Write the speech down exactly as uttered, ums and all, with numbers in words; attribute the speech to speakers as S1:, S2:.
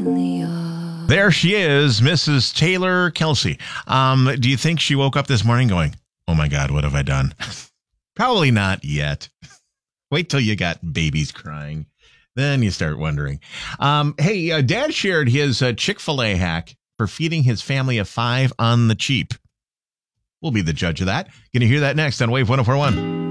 S1: There she is, Missus Taylor Kelsey. Um, do you think she woke up this morning going, oh my God, what have I done? Probably not yet. Wait till you got babies crying. Then you start wondering. Um, hey, uh, Dad shared his uh, Chick-fil-A hack for feeding his family of five on the cheap. We'll be the judge of that. Going to hear that next on Wave one oh four point one.